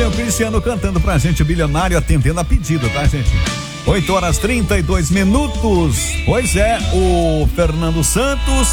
Esse é o Cristiano cantando pra gente, o bilionário, atendendo a pedido, tá, gente? 8h32. Pois é, o Fernando Santos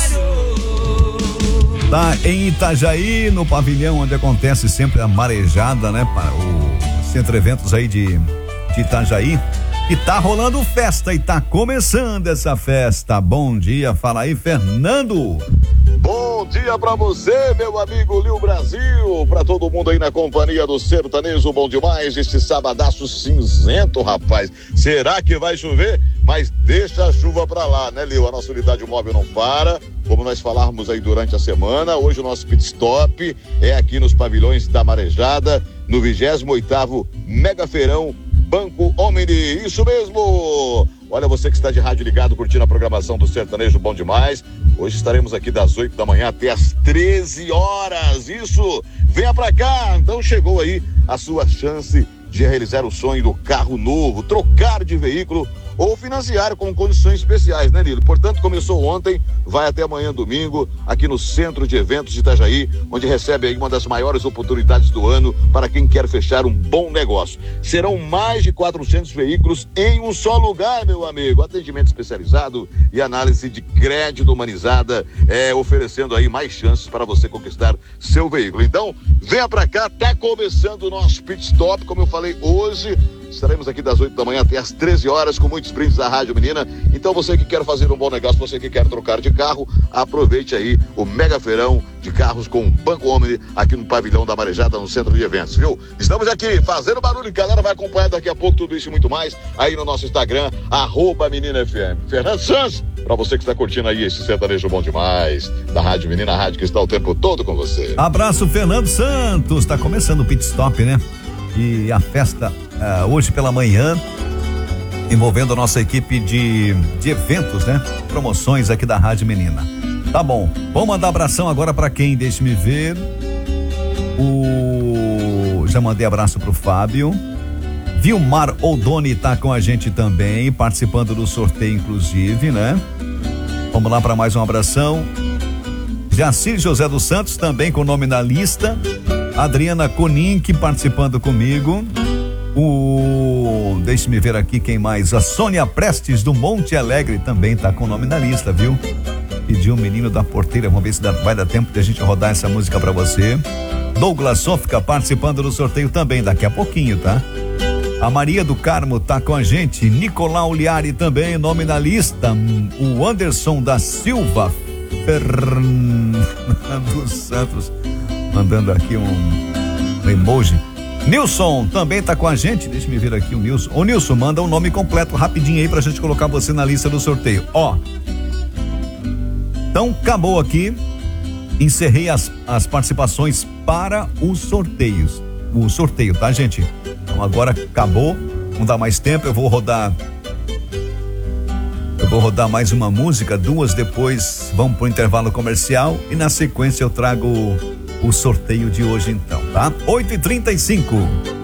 tá em Itajaí, no pavilhão onde acontece sempre a marejada, né? Para o Centro Eventos aí de Itajaí. E tá rolando festa e tá começando essa festa. Bom dia, fala aí, Fernando. Bom dia pra você, meu amigo Lil Brasil, pra todo mundo aí na companhia do Sertanejo Bom Demais, este sabadaço cinzento, rapaz. Será que vai chover? Mas deixa a chuva pra lá, né, Lil? A nossa unidade móvel não para, como nós falamos aí durante a semana. Hoje o nosso pit stop é aqui nos pavilhões da Marejada, no 28º Mega Feirão Banco Omni, isso mesmo! Olha, você que está de rádio ligado, curtindo a programação do Sertanejo Bom Demais. Hoje estaremos aqui das 8 da manhã até as 13 horas. Isso! Venha pra cá! Então chegou aí a sua chance de realizar o sonho do carro novo, trocar de veículo ou financiar com condições especiais, né, Lilo? Portanto, começou ontem, vai até amanhã, domingo, aqui no Centro de Eventos de Itajaí, onde recebe aí uma das maiores oportunidades do ano para quem quer fechar um bom negócio. Serão mais de 400 veículos em um só lugar, meu amigo. Atendimento especializado e análise de crédito humanizada, oferecendo aí mais chances para você conquistar seu veículo. Então, venha pra cá, tá começando o nosso pit stop, como eu falei hoje. Estaremos aqui das 8 da manhã até as 13 horas com muitos brindes da Rádio Menina. Então você que quer fazer um bom negócio, você que quer trocar de carro, aproveite aí o Mega Feirão de Carros com o Banco Omni aqui no pavilhão da Marejada, no Centro de Eventos, viu? Estamos aqui fazendo barulho, galera vai acompanhar daqui a pouco tudo isso e muito mais aí no nosso Instagram, @MeninaFM. Fernando Santos, pra você que está curtindo aí esse sertanejo bom demais da Rádio Menina, a rádio que está o tempo todo com você. Abraço, Fernando Santos. Tá começando o pit stop, né? E a festa hoje pela manhã, envolvendo a nossa equipe de eventos, né? Promoções aqui da Rádio Menina. Tá bom, vamos mandar abração agora pra quem? Deixe-me ver. Já mandei abraço pro Fábio. Vilmar Oldoni tá com a gente também, participando do sorteio, inclusive, né? Vamos lá para mais um abração. Jacir José dos Santos também com o nome na lista. Adriana Conink participando comigo. Deixe-me ver aqui quem mais. A Sônia Prestes do Monte Alegre também tá com o nome na lista, viu? Pediu um menino da porteira, vamos ver se vai dar tempo de a gente rodar essa música pra você. Douglas Sofka participando do sorteio também, daqui a pouquinho, tá? A Maria do Carmo tá com a gente. Nicolau Liari também, nome na lista. O Anderson da Silva Fernando Santos mandando aqui um emoji. Nilson também tá com a gente, deixa me ver aqui o Nilson. Ô Nilson, manda o nome completo rapidinho aí pra gente colocar você na lista do sorteio. Então acabou aqui, encerrei as participações para os sorteios. O sorteio, tá, gente? Então agora acabou, não dá mais tempo, eu vou rodar mais uma música, 2 depois vamos pro intervalo comercial e na sequência eu trago o sorteio de hoje então, tá? 8h35.